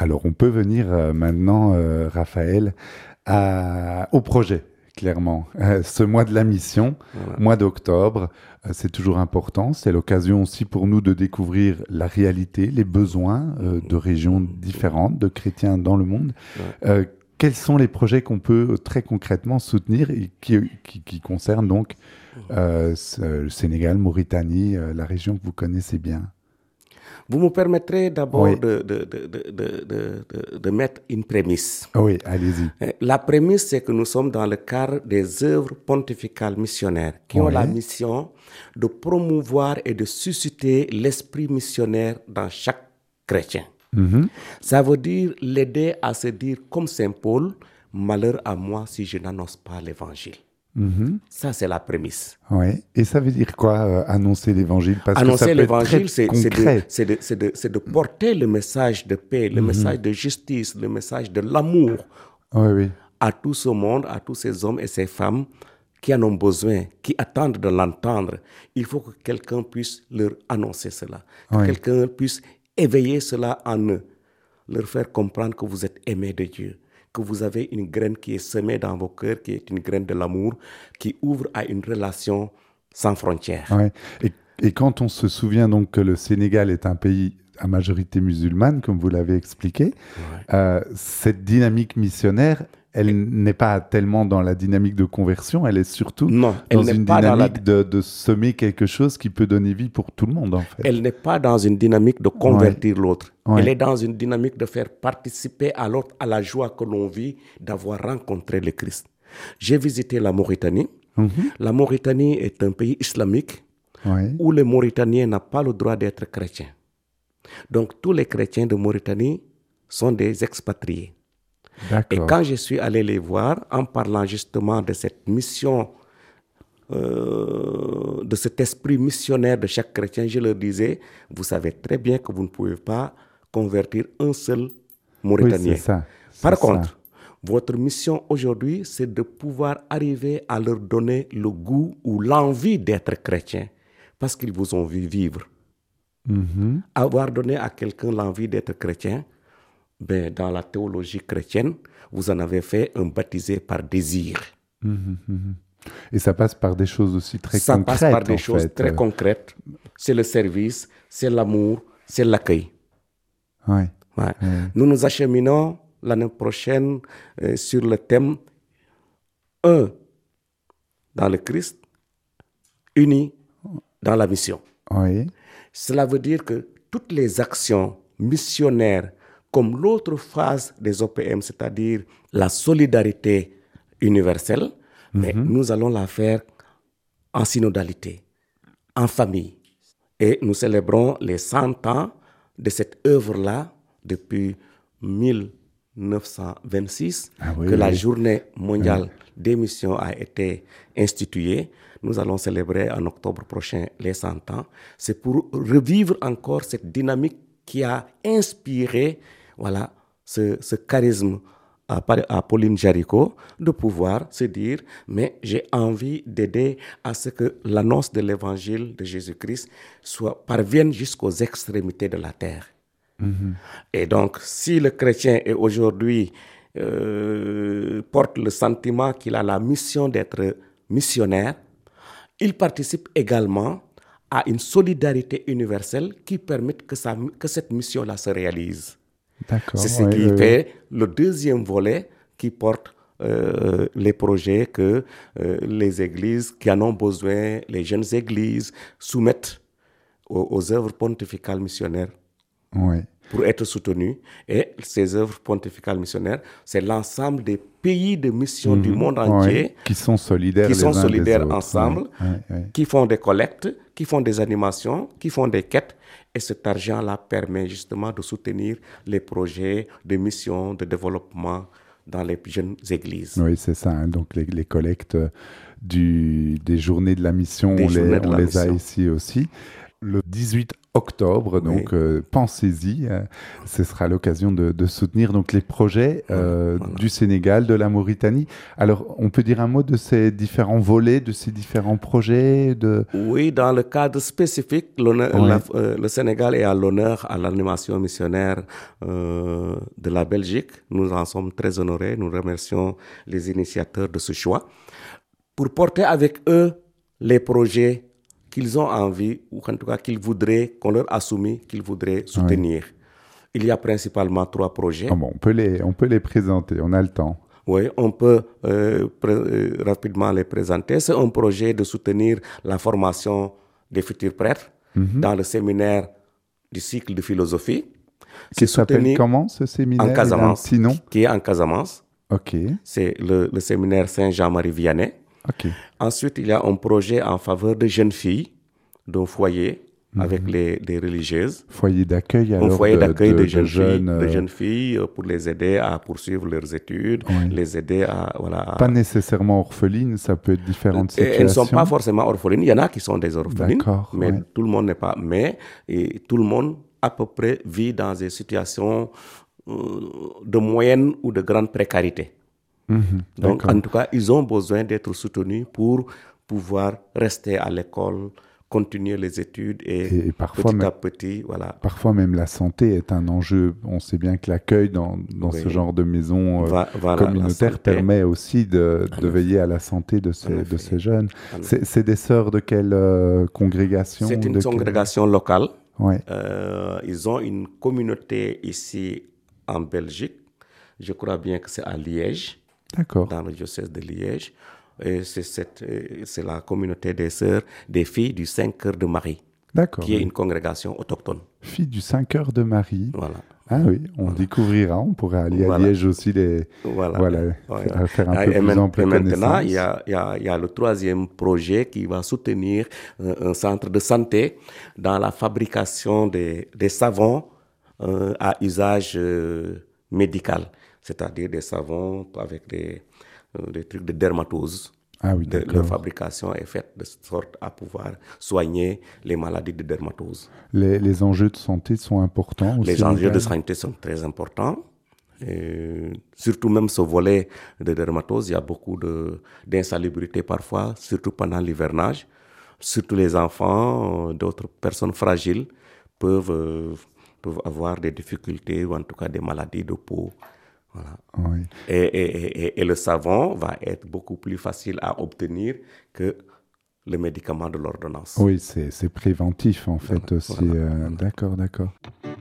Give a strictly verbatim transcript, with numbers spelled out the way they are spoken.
Alors, on peut venir euh, maintenant, euh, Raphaël, à- au projet, clairement. Euh, ce mois de la mission, Voilà. mois d'octobre, euh, c'est toujours important. C'est l'occasion aussi pour nous de découvrir la réalité, les besoins euh, de régions différentes, de chrétiens dans le monde. Ouais. Euh, quels sont les projets qu'on peut euh, très concrètement soutenir et qui, qui, qui concernent donc euh, ce- le Sénégal, Mauritanie, euh, la région que vous connaissez bien? Vous me permettrez d'abord Oui, de, de, de, de, de, de, de- de mettre une prémisse. oui, allez-y. Euh, La prémisse, c'est que nous sommes dans le cadre des œuvres pontificales missionnaires qui ont la Oui. mission de promouvoir et de susciter l'esprit missionnaire dans chaque chrétien. Mhm. Ça veut dire l'aider à se dire comme Saint Paul, malheur à moi si je n'annonce pas l'évangile. Mhm. Ça, c'est la prémisse. Ouais. Et ça veut dire quoi, euh, annoncer l'évangile? Parce que ça Annoncer peut être très l'évangile, c'est c'est de, concret. c'est de, c'est de, c'est de porter le message de paix, le message de justice, le message de l'amour Oui, oui. à tout ce monde, à tous ces hommes et ces femmes qui en ont besoin, qui attendent de l'entendre. Il faut que quelqu'un puisse leur annoncer cela, que Oui. quelqu'un puisse éveiller cela en eux, leur faire comprendre que vous êtes aimés de Dieu, que vous avez une graine qui est semée dans vos cœurs, qui est une graine de l'amour, qui ouvre à une relation sans frontières. Ouais. Et, et quand on se souvient donc que le Sénégal est un pays à majorité musulmane, comme vous l'avez expliqué, Ouais. euh, cette dynamique missionnaire, elle n'est pas tellement dans la dynamique de conversion, elle est surtout Non, elle dans n'est une pas dans la, dynamique de, de semer quelque chose qui peut donner vie pour tout le monde, en fait. elle n'est pas dans une dynamique de convertir l'autre. Ouais. Elle est dans une dynamique de faire participer à l'autre à la joie que l'on vit d'avoir rencontré le Christ. J'ai visité la Mauritanie. Mhm. La Mauritanie est un pays islamique Ouais. où le Mauritanien n'a pas le droit d'être chrétien. Donc tous les chrétiens de Mauritanie sont des expatriés. Et D'accord. quand je suis allé les voir, en parlant justement de cette mission, euh, de cet esprit missionnaire de chaque chrétien, je leur disais, vous savez très bien que vous ne pouvez pas convertir un seul Oui, Mauritanien. c'est ça. c'est Par ça. contre, votre mission aujourd'hui, c'est de pouvoir arriver à leur donner le goût ou l'envie d'être chrétien, parce qu'ils vous ont vu vivre. Mhm. Avoir donné à quelqu'un l'envie d'être chrétien, ben, dans la théologie chrétienne, vous en avez fait un baptisé par désir. Mhm, mhm. Et ça passe par des choses aussi très Ça concrètes, passe par des en choses fait. très Euh, concrètes. C'est le service, c'est l'amour, c'est l'accueil. ouais. Ouais. Ouais. Nous nous acheminons l'année prochaine euh, sur le thème un dans le Christ, uni dans la mission. Ouais. Cela veut dire que toutes les actions missionnaires, comme l'autre phase des O P M, c'est-à-dire la solidarité universelle, mais nous allons la faire en synodalité, en famille. Et nous célébrons les cent ans de cette œuvre-là depuis mille neuf cent vingt-six, Ah oui, que la oui. journée mondiale des missions a été instituée. Nous allons célébrer en octobre prochain les cent ans. C'est pour revivre encore cette dynamique qui a inspiré voilà, ce, ce charisme à, Par- à Pauline Jaricot, de pouvoir se dire, mais j'ai envie d'aider à ce que l'annonce de l'évangile de Jésus-Christ soit, parvienne jusqu'aux extrémités de la terre. Et donc, si le chrétien est aujourd'hui euh, porte le sentiment qu'il a la mission d'être missionnaire, il participe également à une solidarité universelle qui permette que, ça, que cette mission-là se réalise. D'accord. C'est ce ouais, qui ouais, ouais. fait le deuxième volet qui porte euh, les projets que euh, les églises qui en ont besoin, les jeunes églises, soumettent aux, aux œuvres pontificales missionnaires Ouais. pour être soutenues. Et ces œuvres pontificales missionnaires, c'est l'ensemble des pays de mission du monde entier Ouais. Qui sont solidaires qui les sont uns solidaires des autres. ensemble, Ouais, ouais, ouais. qui font des collectes, qui font des animations, qui font des quêtes. Et cet argent-là permet justement de soutenir les projets de mission, de développement dans les jeunes églises. Oui, c'est ça. hein. Donc, les, les collectes du, des journées de la mission, Des on les, journées de on la les a mission. ici aussi. le dix-huit octobre, donc Oui. euh, pensez-y, euh, ce sera l'occasion de, de soutenir donc les projets euh, Voilà. du Sénégal, de la Mauritanie. Alors, on peut dire un mot de ces différents volets, de ces différents projets de... Oui, dans le cadre spécifique, l'honneur- Oui. la- euh, le Sénégal est à l'honneur à l'animation missionnaire euh, de la Belgique. Nous en sommes très honorés. Nous remercions les initiateurs de ce choix pour porter avec eux les projets qu'ils ont envie, ou en tout cas qu'ils voudraient, qu'on leur a soumis, qu'ils voudraient soutenir. Il y a principalement trois projets. Ah bon, on peut les, on peut les présenter, on a le temps. Oui, on peut euh, pré- euh, rapidement les présenter. C'est un projet de soutenir la formation des futurs prêtres dans le séminaire du cycle de philosophie. Qui C'est s'appelle soutenir comment ce séminaire? en Il a un Casamance, petit nom? qui est en Casamance. Ok, C'est le, le séminaire Saint-Jean-Marie Vianney. ok. Ensuite, il y a un projet en faveur de jeunes filles d'un foyer avec les, des religieuses. Foyer d'accueil Un alors foyer de, d'accueil de- de, de jeunes, jeunes, filles, de euh, jeunes filles euh, pour les aider à poursuivre leurs études, Oui. les aider à... Voilà, à- pas nécessairement orphelines, ça peut être différentes Et situations. elles ne sont pas forcément orphelines. Il y en a qui sont des orphelines, D'accord, mais ouais. tout le monde n'est pas. Mais et tout le monde, à peu près, vit dans des situations euh, de moyenne ou de grande précarité. Mhm, Donc, d'accord. en tout cas, ils ont besoin d'être soutenus pour pouvoir rester à l'école, continuer les études et, Et- et parfois petit même- à petit, voilà, Parfois même la santé est un enjeu. On sait bien que l'accueil dans, dans Oui. ce genre de maison euh, Va- voilà, la communautaire santé. permet aussi de, de effet. veiller à la santé de ces, En de effet. ces jeunes. En C'est c'est des sœurs de quelle euh, congrégation? C'est une de quelle- congrégation locale. Ouais. Euh, ils ont une communauté ici en Belgique. Je crois bien que c'est à Liège, D'accord. dans le diocèse de Liège. Et c'est cette, euh, c'est la communauté des sœurs, des filles du cinq Cœurs de Marie, D'accord. qui est une congrégation autochtone. Fille du cinq heures de Marie. Voilà. Ah oui, on découvrira. On pourrait aller à Voilà. Liège aussi les, Voilà. voilà, Voilà. faire un Ah, peu et, plus main- ample et maintenant, connaissance. il y a, il y a- il y a le troisième projet qui va soutenir euh, un centre de santé dans la fabrication des, des savons euh, à usage euh, médical, c'est-à-dire des savons avec des, euh, des trucs de dermatose. Ah oui, De- d'accord. leur fabrication est faite de sorte à pouvoir soigner les maladies de dermatose. Les, les enjeux de santé sont importants au Les enjeux de Sénégal. santé sont très importants. Et surtout même ce volet de dermatose, il y a beaucoup de, d'insalubrité parfois, surtout pendant l'hivernage. Surtout les enfants, euh, d'autres personnes fragiles peuvent, euh, peuvent avoir des difficultés ou en tout cas des maladies de peau. Voilà. Oui. Et, et- et- et le savon va être beaucoup plus facile à obtenir que le médicament de l'ordonnance. Oui, c'est c'est préventif en fait aussi. Voilà. euh, D'accord, d'accord.